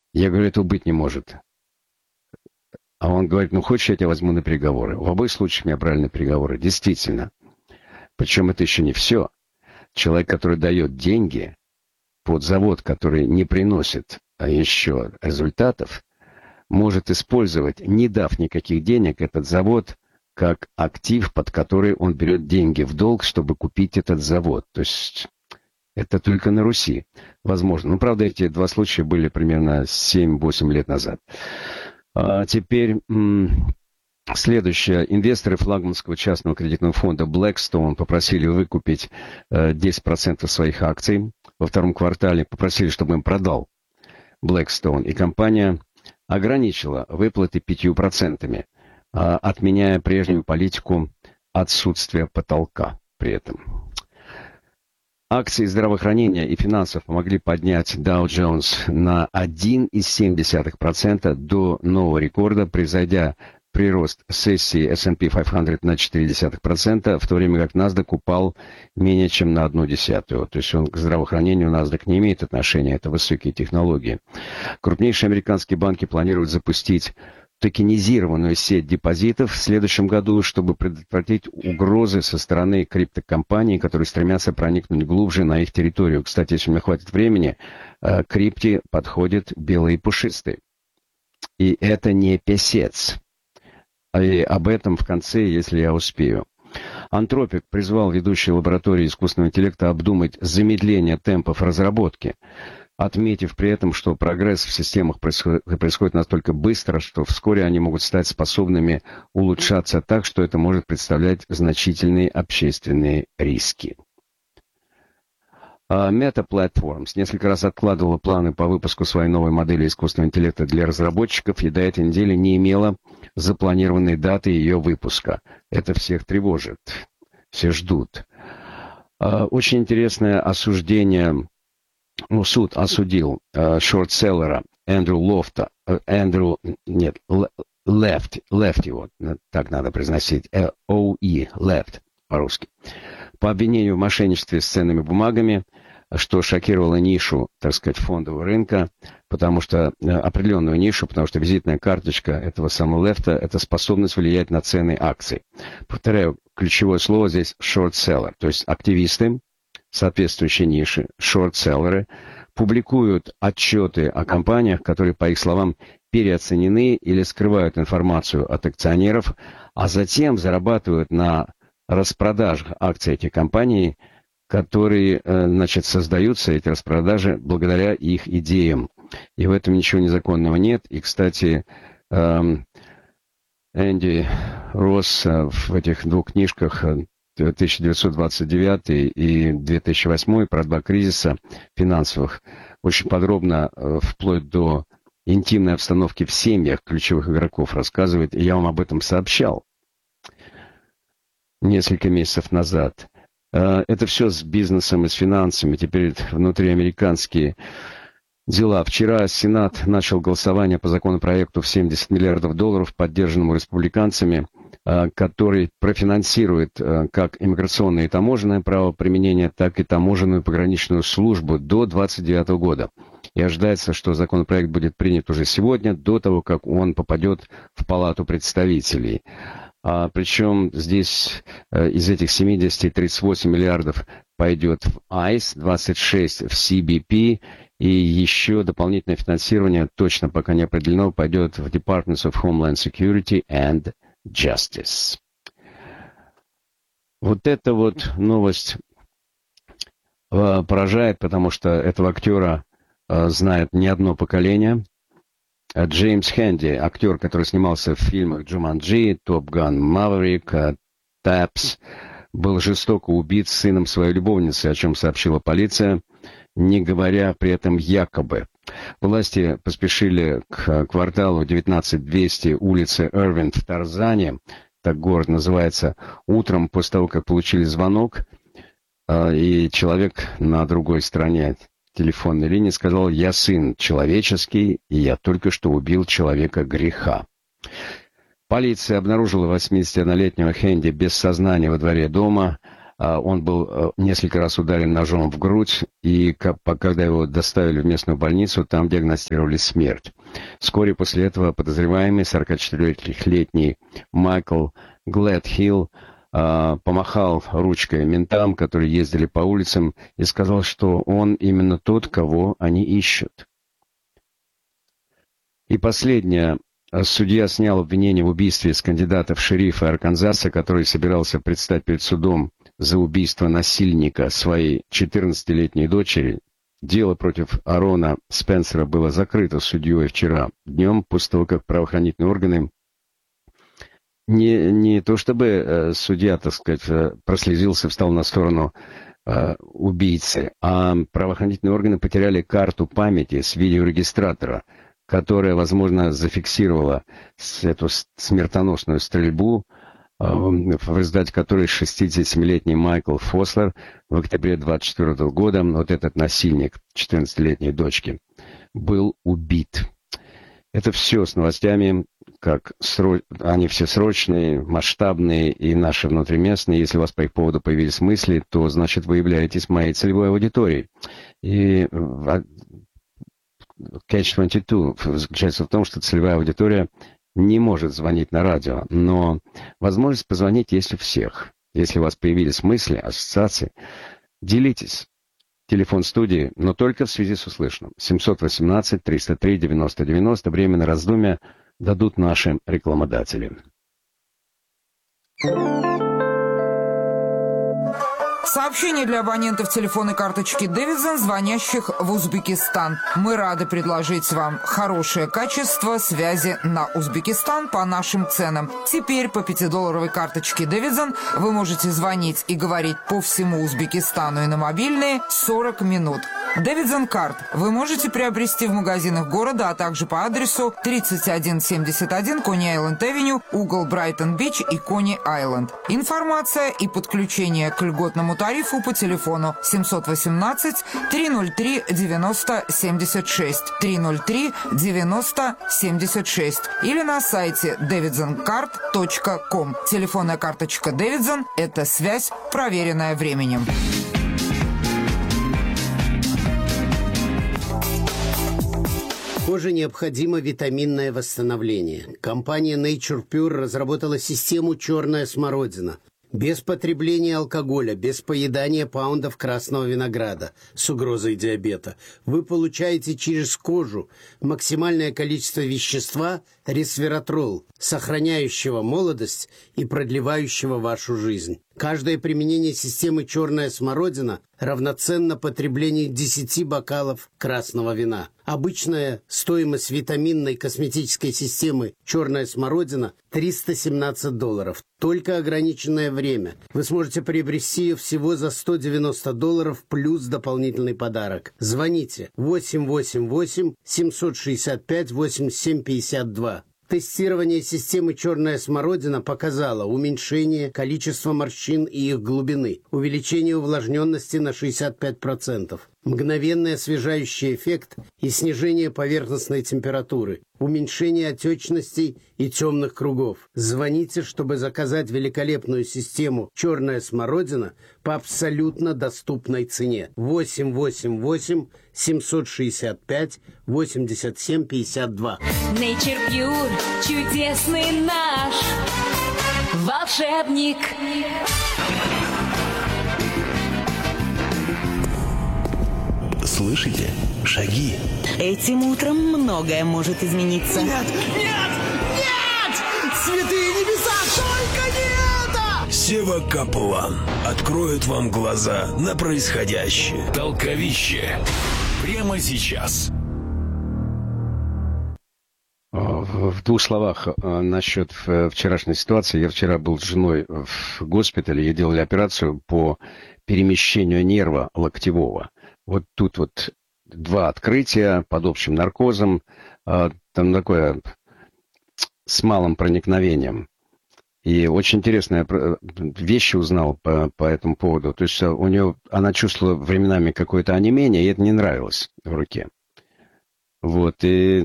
Я говорю, этого быть не может. А он говорит, ну хочешь, я тебя возьму на переговоры. В обоих случаях меня брали на переговоры. Действительно. Причем это еще не все. Человек, который дает деньги под завод, который не приносит еще результатов, может использовать, не дав никаких денег, этот завод как актив, под который он берет деньги в долг, чтобы купить этот завод. То есть это только на Руси возможно. Ну, правда, эти два случая были примерно 7-8 лет назад. А теперь следующее. Инвесторы флагманского частного кредитного фонда Blackstone попросили выкупить 10% своих акций во втором квартале. Попросили, чтобы им продал Blackstone. И компания ограничила выплаты 5%, отменяя прежнюю политику отсутствия потолка при этом. Акции здравоохранения и финансов помогли поднять Dow Jones на 1,7% до нового рекорда, превзойдя прирост сессии S&P 500 на 0,4%, в то время как NASDAQ упал менее чем на 0,1%. То есть он к здравоохранению NASDAQ не имеет отношения, это высокие технологии. Крупнейшие американские банки планируют запустить токенизированную сеть депозитов в следующем году, чтобы предотвратить угрозы со стороны криптокомпаний, которые стремятся проникнуть глубже на их территорию. Кстати, если у меня хватит времени, крипте подходят белые пушистые. И это не песец. И об этом в конце, если я успею. Anthropic призвал ведущие лаборатории искусственного интеллекта обдумать замедление темпов разработки, отметив при этом, что прогресс в системах происходит настолько быстро, что вскоре они могут стать способными улучшаться так, что это может представлять значительные общественные риски. Meta Platforms несколько раз откладывала планы по выпуску своей новой модели искусственного интеллекта для разработчиков и до этой недели не имела запланированной даты ее выпуска. Это всех тревожит. Все ждут. Очень интересное осуждение. Суд осудил шортселлера Лефти, вот, так надо произносить, Left по-русски, по обвинению в мошенничестве с ценными бумагами, что шокировало нишу, так сказать, фондового рынка, потому что определенную нишу, потому что визитная карточка этого самого Лефта — это способность влиять на цены акций. Повторяю, ключевое слово здесь short-seller, то есть активисты соответствующей ниши, шорт-селлеры, публикуют отчеты о компаниях, которые, по их словам, переоценены или скрывают информацию от акционеров, а затем зарабатывают на распродажах акций этих компаний, которые, создаются, эти распродажи, благодаря их идеям. И в этом ничего незаконного нет. И, кстати, Энди Росс в этих двух книжках 1929 и 2008 про два кризиса финансовых очень подробно, вплоть до интимной обстановки в семьях ключевых игроков рассказывает. И я вам об этом сообщал несколько месяцев назад. Это все с бизнесом и с финансами. Теперь внутриамериканские дела. Вчера Сенат начал голосование по законопроекту в $70 миллиардов, поддержанному республиканцами, который профинансирует как иммиграционное и таможенное правоприменение, так и таможенную пограничную службу до 2029 года. И ожидается, что законопроект будет принят уже сегодня, до того, как он попадет в Палату представителей. Причем здесь из этих 70 38 миллиардов пойдет в ICE, 26 в CBP, и еще дополнительное финансирование, точно пока не определено, пойдет в Departments of Homeland Security and Justice. Вот эта вот новость поражает, потому что этого актера знает не одно поколение. Джеймс Хэнди, актер, который снимался в фильмах «Джуманджи», «Топ Ган Маверик», «Тапс», был жестоко убит сыном своей любовницы, о чем сообщила полиция, не говоря при этом якобы. Власти поспешили к кварталу 19200 улицы Эрвин в Тарзане, так город называется, утром после того, как получили звонок, и человек на другой стороне телефонной линии сказал: «Я сын человеческий, и я только что убил человека греха». Полиция обнаружила 81-летнего Хэнди без сознания во дворе дома. Он был несколько раз ударен ножом в грудь, и когда его доставили в местную больницу, там диагностировали смерть. Вскоре после этого подозреваемый, 44-летний Майкл Глэдхилл, помахал ручкой ментам, которые ездили по улицам, и сказал, что он именно тот, кого они ищут. И последнее. Судья снял обвинение в убийстве с кандидата в шерифы Арканзаса, который собирался предстать перед судом за убийство насильника своей 14-летней дочери. Дело против Арона Спенсера было закрыто судьей вчера днем, после того, как правоохранительные органы не то чтобы судья, так сказать, прослезился, встал на сторону убийцы, а правоохранительные органы потеряли карту памяти с видеорегистратора, которая, возможно, зафиксировала эту смертоносную стрельбу, в результате которой 67-летний Майкл Фослер в октябре 24 года, вот этот насильник 14-летней дочки, был убит. Это все с новостями, они все срочные, масштабные и наши внутриместные. Если у вас по их поводу появились мысли, то, значит, вы являетесь моей целевой аудиторией. И Catch-22 заключается в том, что целевая аудитория не может звонить на радио, но возможность позвонить есть у всех. Если у вас появились мысли, ассоциации, делитесь. Телефон студии, но только в связи с услышанным. 718-303-90-90. Время на раздумья дадут наши рекламодатели. Сообщение для абонентов телефонной карточки Davidson, звонящих в Узбекистан. Мы рады предложить вам хорошее качество связи на Узбекистан по нашим ценам. Теперь по $5 карточке Davidson вы можете звонить и говорить по всему Узбекистану и на мобильные 40 минут. Davidson Card вы можете приобрести в магазинах города, а также по адресу 3171 Кони-Айленд-Авеню, угол Брайтон-Бич и Кони-Айленд. Информация и подключение к льготному тарифу по телефону 718-303-9076, 303-9076 или на сайте davidsoncard.com. Телефонная карточка Davidson – это связь, проверенная временем. Коже необходимо витаминное восстановление. Компания Nature Pure разработала систему «Черная смородина». Без потребления алкоголя, без поедания паундов красного винограда с угрозой диабета. Вы получаете через кожу максимальное количество вещества ресвератрол, сохраняющего молодость и продлевающего вашу жизнь. Каждое применение системы «Черная смородина» равноценно потреблению 10 бокалов красного вина. Обычная стоимость витаминной косметической системы «Черная смородина» $317. Только ограниченное время. Вы сможете приобрести ее всего за $190 плюс дополнительный подарок. Звоните 888-765-8752. Тестирование системы «Черная смородина» показало уменьшение количества морщин и их глубины, увеличение увлажненности на 65%, мгновенный освежающий эффект и снижение поверхностной температуры, уменьшение отечностей и темных кругов. Звоните, чтобы заказать великолепную систему «Черная смородина» по абсолютно доступной цене. 888-765-8752. Nature Pure, чудесный наш волшебник. Слышите? Шаги. Этим утром многое может измениться. Нет! Нет! Нет! Святые небеса, только не это! Сева Каплан откроет вам глаза на происходящее. Толковище. Прямо сейчас. В двух словах насчет вчерашней ситуации. Я вчера был с женой в госпитале, ей делали операцию по перемещению нерва локтевого. Вот тут вот два открытия под общим наркозом, там такое с малым проникновением. И очень интересные вещи узнал по этому поводу. То есть она чувствовала временами какое-то онемение, и это не нравилось в руке. Вот, и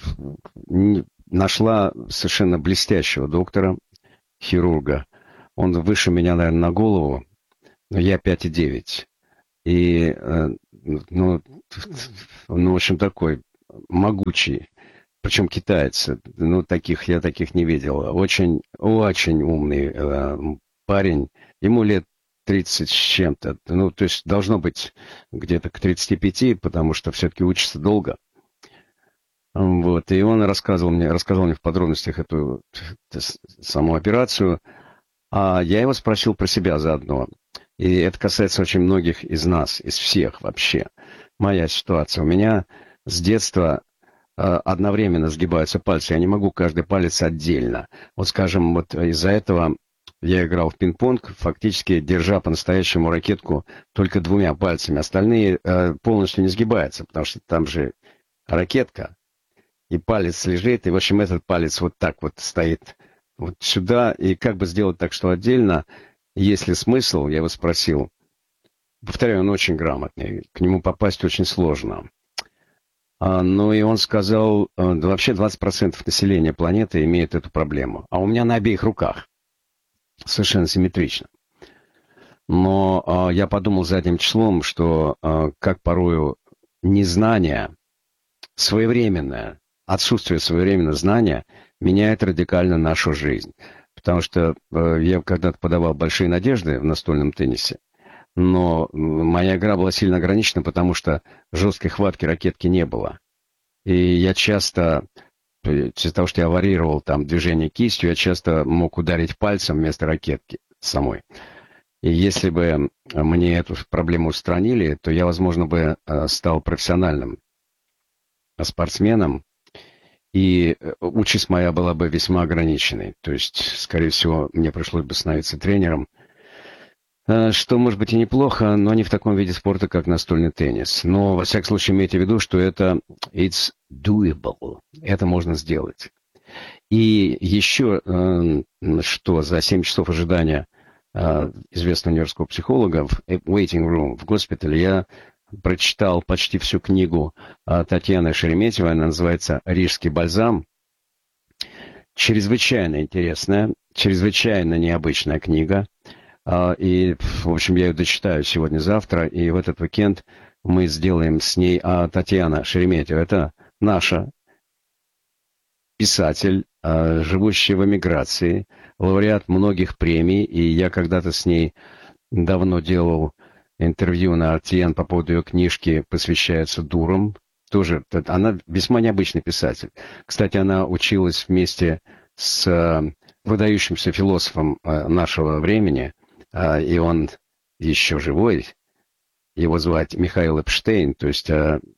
нашла совершенно блестящего доктора, хирурга. Он выше меня, наверное, на голову. я 5,9. И, ну, в общем, такой могучий. Причем китаец. Ну, я таких не видел. Очень, очень умный парень. Ему лет 30 с чем-то. Ну, то есть должно быть где-то к 35, потому что все-таки учится долго. Вот. И он рассказывал мне в подробностях эту саму операцию. А я его спросил про себя заодно. И это касается очень многих из нас, из всех вообще. Моя ситуация. У меня с детства одновременно сгибаются пальцы. Я не могу каждый палец отдельно. Вот, скажем, вот из-за этого я играл в пинг-понг, фактически держа по-настоящему ракетку только 2 пальцами. Остальные полностью не сгибаются, потому что там же ракетка, и палец лежит, и, в общем, этот палец вот так вот стоит вот сюда. И как бы сделать так, что отдельно, есть ли смысл, я его спросил. Повторяю, он очень грамотный, к нему попасть очень сложно. Ну и он сказал, да вообще 20% населения планеты имеет эту проблему. А у меня на обеих руках. Совершенно симметрично. Но я подумал задним числом, что как порою незнание, своевременное, отсутствие своевременного знания меняет радикально нашу жизнь. Потому что я когда-то подавал большие надежды в настольном теннисе, но моя игра была сильно ограничена, потому что жесткой хватки ракетки не было. И я часто, из-за того, что я варьировал там движение кистью, я часто мог ударить пальцем вместо ракетки самой. И если бы мне эту проблему устранили, то я, возможно, бы стал профессиональным спортсменом, и участь моя была бы весьма ограниченной. То есть, скорее всего, мне пришлось бы становиться тренером, что, может быть, и неплохо, но не в таком виде спорта, как настольный теннис. Но, во всяком случае, имейте в виду, что it's doable. Это можно сделать. И еще, что за 7 часов ожидания известного нью-йоркского психолога в waiting room, в госпитале, я прочитал почти всю книгу Татьяны Шереметьевой. Она называется «Рижский бальзам». Чрезвычайно интересная, чрезвычайно необычная книга. И, в общем, я ее дочитаю сегодня-завтра, и в этот уикенд мы сделаем с ней... Татьяна Шереметьева — это наша писатель, живущий в эмиграции, лауреат многих премий, и я когда-то с ней давно делал интервью на RTN по поводу ее книжки «Посвящается дурам». Тоже она весьма необычный писатель. Кстати, она училась вместе с выдающимся философом нашего времени, и он еще живой, его звать Михаил Эпштейн, то есть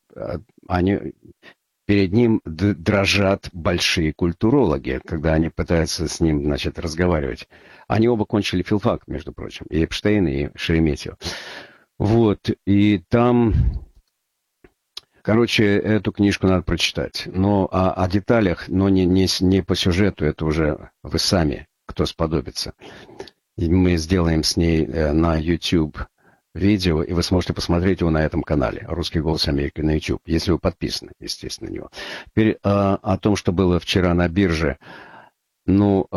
перед ним дрожат большие культурологи, когда они пытаются с ним, значит, разговаривать. Они оба кончили филфак, между прочим, и Эпштейн, и Шереметьева. Вот, и там, короче, эту книжку надо прочитать. Но о деталях, но не по сюжету, это уже вы сами, кто сподобится. И мы сделаем с ней на YouTube видео, и вы сможете посмотреть его на этом канале «Русский голос Америки» на YouTube, если вы подписаны, естественно, на него. Теперь о том, что было вчера на бирже. Ну,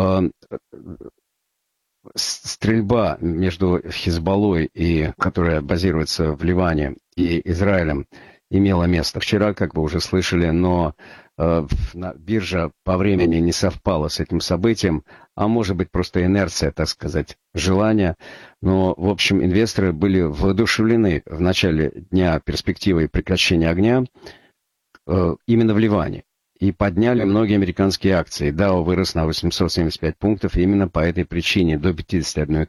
стрельба между Хизбаллой, которая базируется в Ливане, и Израилем, имела место вчера, как вы уже слышали, но биржа по времени не совпала с этим событием, а может быть просто инерция, так сказать, желание. Но, в общем, инвесторы были воодушевлены в начале дня перспективой прекращения огня именно в Ливане. И подняли многие американские акции. Dow вырос на 875 пунктов именно по этой причине, до 51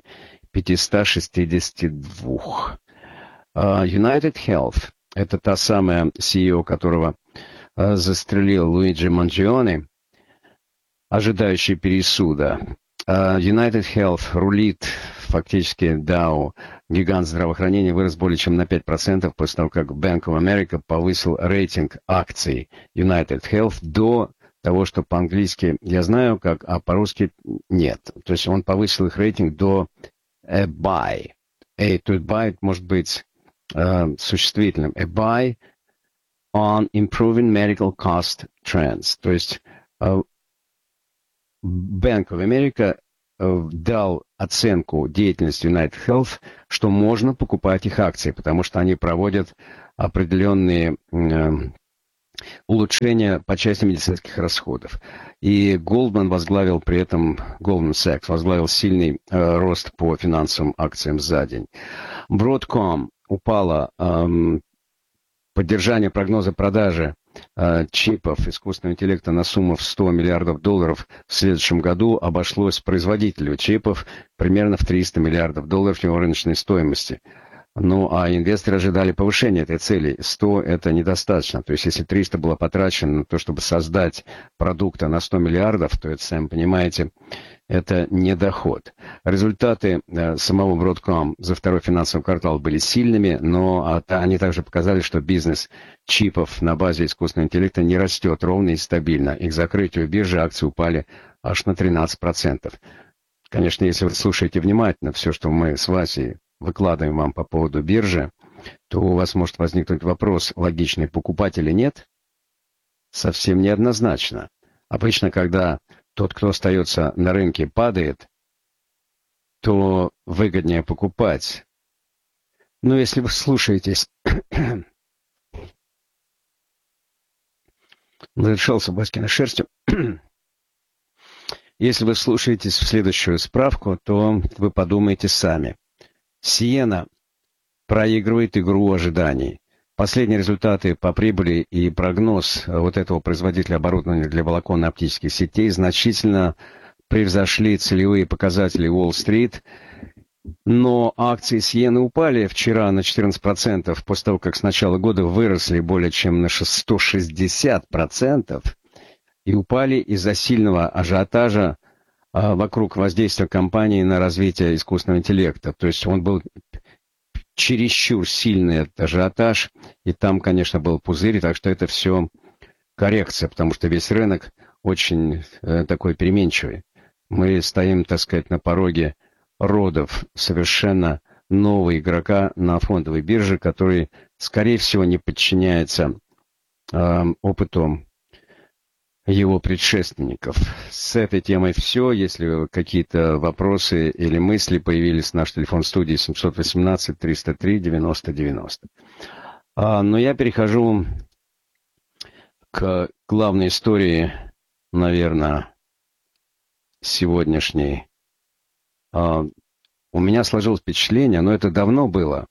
562. United Health, это та самая CEO, которого застрелил Луиджи Манджиони, ожидающий пересуда. United Health рулит фактически Dow, гигант здравоохранения, вырос более чем на 5% после того, как Bank of America повысил рейтинг акций United Health до того, что по-английски я знаю как, а по-русски нет. То есть он повысил их рейтинг до a buy. To buy может быть существительным. A buy on improving medical cost trends. То есть Bank of America дал оценку деятельности United Health, что можно покупать их акции, потому что они проводят определенные улучшения по части медицинских расходов. И Goldman Sachs возглавил сильный рост по финансовым акциям за день. Broadcom упала, поддержание прогноза продажи чипов искусственного интеллекта на сумму в $100 миллиардов в следующем году обошлось производителю чипов примерно в $300 миллиардов его рыночной стоимости. Ну, а инвесторы ожидали повышения этой цели. 100 это недостаточно. То есть, если 300 было потрачено на то, чтобы создать продукта на 100 миллиардов, то это, сами понимаете, это не доход. Результаты самого Broadcom за второй финансовый квартал были сильными, но они также показали, что бизнес чипов на базе искусственного интеллекта не растет ровно и стабильно. И к закрытию биржи акции упали аж на 13%. Конечно, если вы слушаете внимательно все, что мы с Васей выкладываем вам по поводу биржи, то у вас может возникнуть вопрос, логичный, покупать или нет? Совсем неоднозначно. Обычно, когда тот, кто остается на рынке, падает, то выгоднее покупать. Но если вы слушаетесь... Зарешался Баскина шерстью. Если вы слушаетесь в следующую справку, то вы подумаете сами. Сиена проигрывает игру ожиданий. Последние результаты по прибыли и прогноз вот этого производителя оборудования для волоконно-оптических сетей значительно превзошли целевые показатели Уолл-стрит, но акции Сиены упали вчера на 14%, после того, как с начала года выросли более чем на 160%, и упали из-за сильного ажиотажа вокруг воздействия компании на развитие искусственного интеллекта. То есть он был чересчур сильный этот ажиотаж, и там, конечно, был пузырь, так что это все коррекция, потому что весь рынок очень такой переменчивый. Мы стоим, так сказать, на пороге родов совершенно нового игрока на фондовой бирже, который, скорее всего, не подчиняется опыту его предшественников. С этой темой все. Если какие-то вопросы или мысли появились, наш телефон студии 718-303-90-90. Но я перехожу к главной истории, наверное, сегодняшней. У меня сложилось впечатление, но это давно было,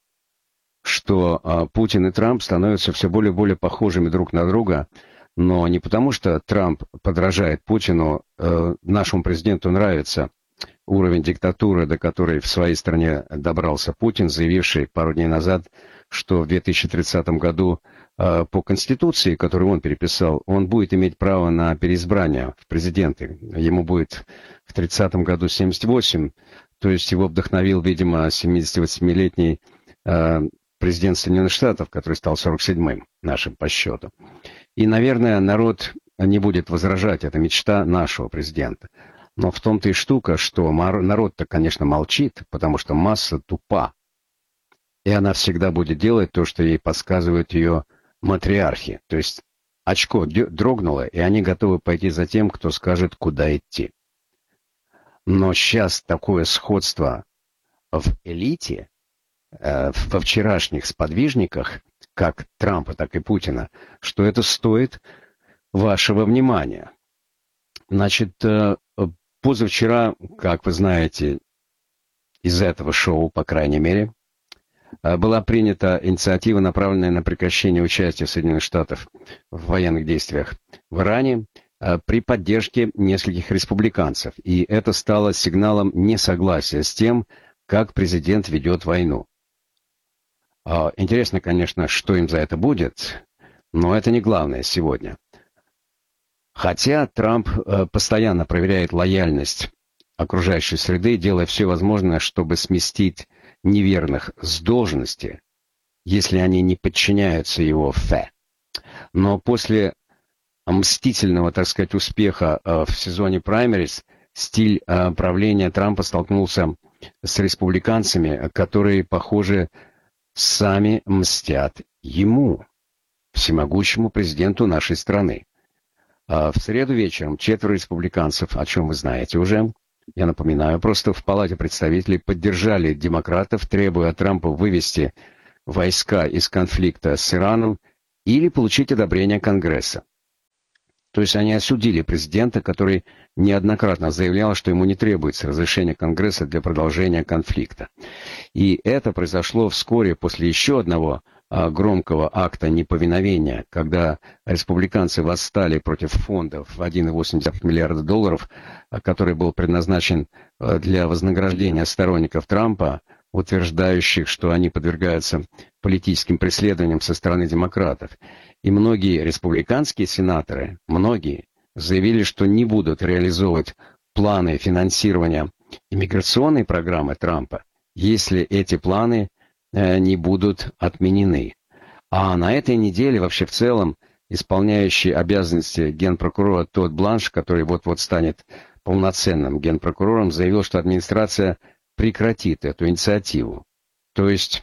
что Путин и Трамп становятся все более и более похожими друг на друга. Но не потому, что Трамп подражает Путину, нашему президенту нравится уровень диктатуры, до которой в своей стране добрался Путин, заявивший пару дней назад, что в 2030 году по Конституции, которую он переписал, он будет иметь право на переизбрание в президенты. Ему будет в 30 году 78, то есть его вдохновил, видимо, 78-летний президент Соединенных Штатов, который стал 47-м нашим по счету. И, наверное, народ не будет возражать, это мечта нашего президента. Но в том-то и штука, что народ-то, конечно, молчит, потому что масса тупа. И она всегда будет делать то, что ей подсказывают ее матриархи. То есть очко дрогнуло, и они готовы пойти за тем, кто скажет, куда идти. Но сейчас такое сходство в элите, во вчерашних сподвижниках, как Трампа, так и Путина, что это стоит вашего внимания. Значит, позавчера, как вы знаете, из этого шоу, по крайней мере, была принята инициатива, направленная на прекращение участия Соединенных Штатов в военных действиях в Иране при поддержке нескольких республиканцев. И это стало сигналом несогласия с тем, как президент ведет войну. Интересно, конечно, что им за это будет, но это не главное сегодня. Хотя Трамп постоянно проверяет лояльность окружающей среды, делая все возможное, чтобы сместить неверных с должности, если они не подчиняются его фе. Но после мстительного, так сказать, успеха в сезоне праймерис, стиль правления Трампа столкнулся с республиканцами, которые, похоже, сами мстят ему, всемогущему президенту нашей страны. В среду вечером 4 республиканцев, о чем вы знаете уже, я напоминаю, просто в Палате представителей поддержали демократов, требуя от Трампа вывести войска из конфликта с Ираном или получить одобрение Конгресса. То есть они осудили президента, который неоднократно заявлял, что ему не требуется разрешение Конгресса для продолжения конфликта. И это произошло вскоре после еще одного громкого акта неповиновения, когда республиканцы восстали против фонда в 1,8 миллиарда долларов, который был предназначен для вознаграждения сторонников Трампа, утверждающих, что они подвергаются политическим преследованиям со стороны демократов. И многие республиканские сенаторы, заявили, что не будут реализовывать планы финансирования иммиграционной программы Трампа, если эти планы не будут отменены. А на этой неделе вообще в целом исполняющий обязанности генпрокурора Тодд Бланш, который вот-вот станет полноценным генпрокурором, заявил, что администрация прекратит эту инициативу. То есть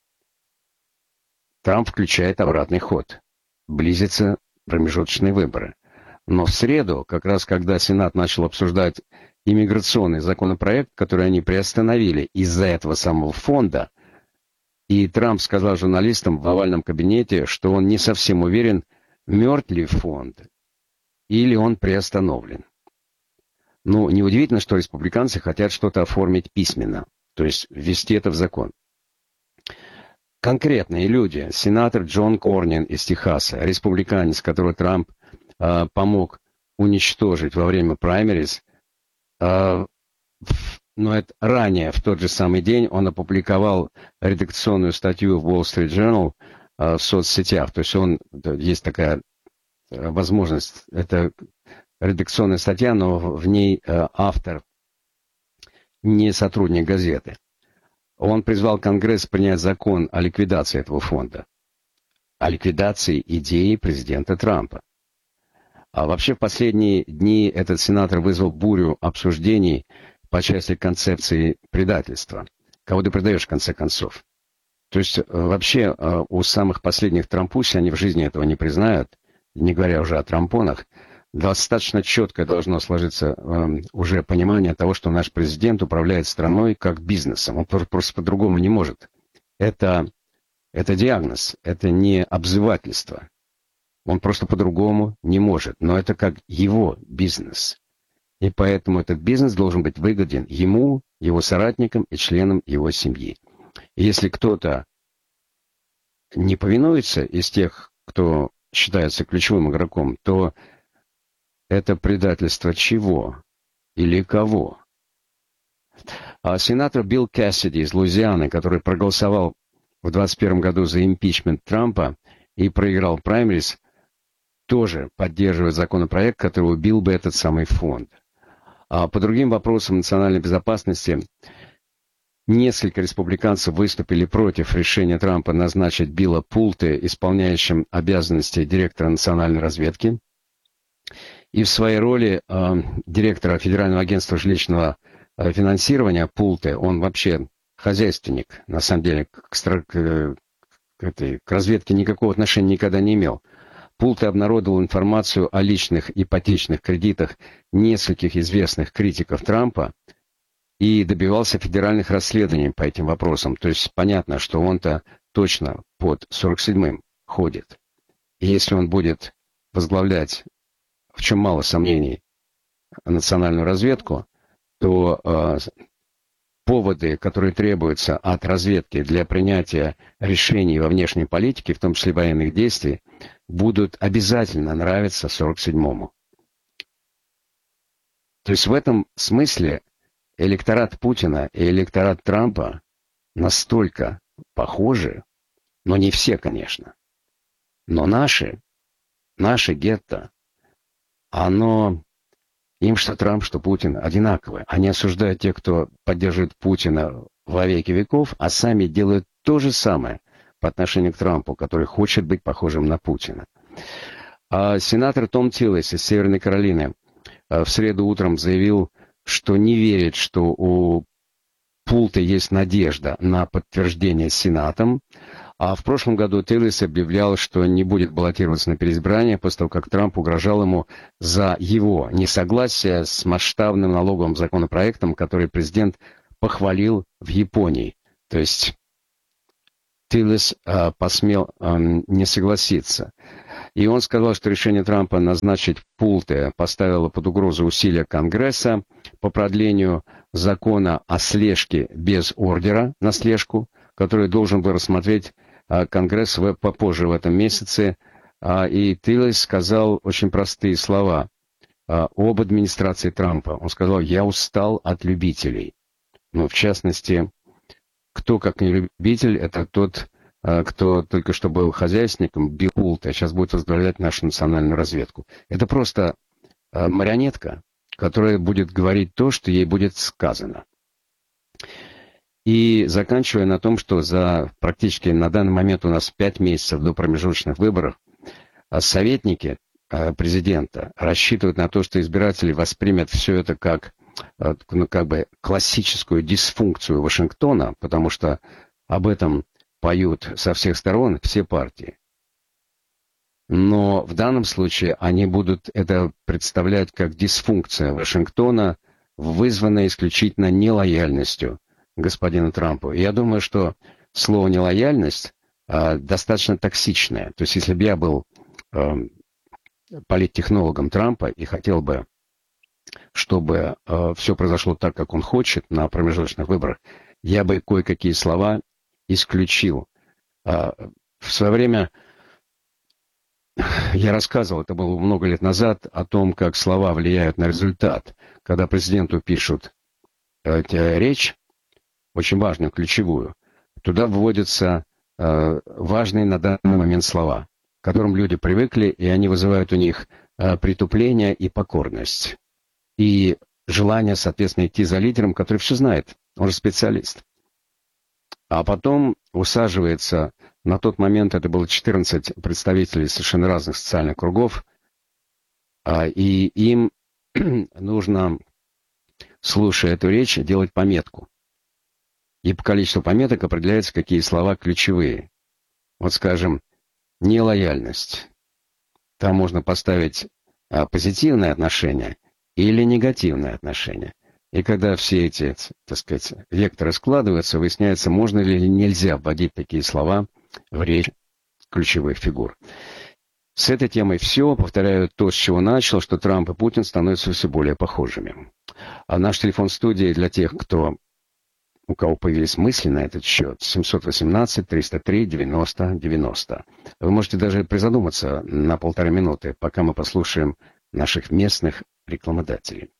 Трамп включает обратный ход. Близятся промежуточные выборы. Но в среду, как раз когда Сенат начал обсуждать иммиграционный законопроект, который они приостановили из-за этого самого фонда, и Трамп сказал журналистам в овальном кабинете, что он не совсем уверен, мертв ли фонд или он приостановлен. Ну, неудивительно, что республиканцы хотят что-то оформить письменно, то есть ввести это в закон. Конкретные люди, сенатор Джон Корнин из Техаса, республиканец, которого Трамп помог уничтожить во время праймериз, но это ранее, в тот же самый день, он опубликовал редакционную статью в Wall Street Journal в соцсетях. То есть есть такая возможность, это редакционная статья, но в ней автор не сотрудник газеты. Он призвал Конгресс принять закон о ликвидации этого фонда, о ликвидации идеи президента Трампа. А вообще в последние дни этот сенатор вызвал бурю обсуждений по части концепции предательства. Кого ты предаешь, в конце концов? То есть вообще у самых последних трампуси, они в жизни этого не признают, не говоря уже о трампонах, достаточно четко должно сложиться уже понимание того, что наш президент управляет страной как бизнесом. Он просто по-другому не может. Это диагноз, это не обзывательство. Он просто по-другому не может. Но это как его бизнес. И поэтому этот бизнес должен быть выгоден ему, его соратникам и членам его семьи. И если кто-то не повинуется из тех, кто считается ключевым игроком, то это предательство чего или кого? А сенатор Билл Кассиди из Луизианы, который проголосовал в 2021 году за импичмент Трампа и проиграл праймериз, тоже поддерживает законопроект, который убил бы этот самый фонд. А по другим вопросам национальной безопасности несколько республиканцев выступили против решения Трампа назначить Билла Пулте исполняющим обязанности директора национальной разведки. И в своей роли директора Федерального агентства жилищного финансирования Пулте, он вообще хозяйственник, на самом деле к разведке никакого отношения никогда не имел. Пулте обнародовал информацию о личных ипотечных кредитах нескольких известных критиков Трампа и добивался федеральных расследований по этим вопросам. То есть понятно, что он-то точно под 47-м ходит. И если он будет возглавлять, в чем мало сомнений, национальную разведку, то поводы, которые требуются от разведки для принятия решений во внешней политике, в том числе военных действий, будут обязательно нравиться 47-му. То есть в этом смысле электорат Путина и электорат Трампа настолько похожи, но не все, конечно. Но наше гетто, оно, им что Трамп, что Путин одинаковые. Они осуждают тех, кто поддерживает Путина во веки веков, а сами делают то же самое по отношению к Трампу, который хочет быть похожим на Путина. А сенатор Том Тиллис из Северной Каролины в среду утром заявил, что не верит, что у Пулте есть надежда на подтверждение Сенатом, А в прошлом году Тиллис объявлял, что не будет баллотироваться на переизбрание после того, как Трамп угрожал ему за его несогласие с масштабным налоговым законопроектом, который президент похвалил в Японии. То есть Тиллис посмел не согласиться. И он сказал, что решение Трампа назначить Пулте поставило под угрозу усилия Конгресса по продлению закона о слежке без ордера на слежку, который должен был рассмотреть Конгресс попозже в этом месяце. И Тиллис сказал очень простые слова об администрации Трампа. Он сказал: «Я устал от любителей». Ну, в частности, кто как не любитель, это тот, кто только что был хозяйственником, Билл Пулте, а сейчас будет возглавлять нашу национальную разведку. Это просто марионетка, которая будет говорить то, что ей будет сказано. И заканчивая на том, что практически на данный момент у нас 5 месяцев до промежуточных выборов, советники президента рассчитывают на то, что избиратели воспримут все это как бы классическую дисфункцию Вашингтона, потому что об этом поют со всех сторон все партии. Но в данном случае они будут это представлять как дисфункция Вашингтона, вызванная исключительно нелояльностью господину Трампу. И я думаю, что слово «нелояльность» достаточно токсичное. То есть, если бы я был политтехнологом Трампа и хотел бы, чтобы все произошло так, как он хочет на промежуточных выборах, я бы кое-какие слова исключил. В свое время я рассказывал, это было много лет назад, о том, как слова влияют на результат. Когда президенту пишут речь, очень важную, ключевую, туда вводятся важные на данный момент слова, к которым люди привыкли, и они вызывают у них притупление и покорность. И желание, соответственно, идти за лидером, который все знает, он же специалист. А потом усаживается, на тот момент это было 14 представителей совершенно разных социальных кругов, и им нужно, слушая эту речь, делать пометку. И по количеству пометок определяется, какие слова ключевые. Вот, скажем, нелояльность. Там можно поставить позитивное отношение или негативное отношение. И когда все эти, так сказать, векторы складываются, выясняется, можно ли или нельзя вводить такие слова в речь ключевых фигур. С этой темой все. Повторяю то, с чего начал, что Трамп и Путин становятся все более похожими. А наш телефон студии для тех, у кого появились мысли на этот счет, 718-303-90-90. Вы можете даже призадуматься на 1,5 минуты, пока мы послушаем наших местных рекламодателей.